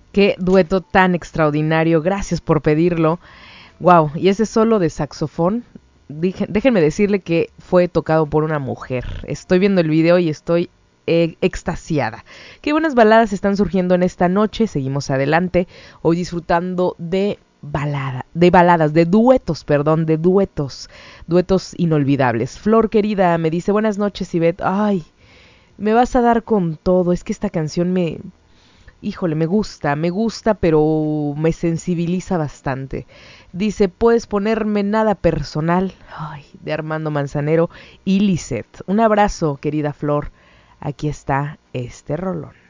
Qué dueto tan extraordinario, gracias por pedirlo. Wow, y ese solo de saxofón, déjenme decirle que fue tocado por una mujer. Estoy viendo el video y estoy extasiada. Qué buenas baladas están surgiendo en esta noche. Seguimos adelante, hoy disfrutando de duetos inolvidables. Flor querida me dice buenas noches, Ivette. Ay, me vas a dar con todo. Es que esta canción híjole, me gusta, pero me sensibiliza bastante. Dice, puedes ponerme nada personal. Ay, de Armando Manzanero y Lisette. Un abrazo, querida Flor. Aquí está este rolón.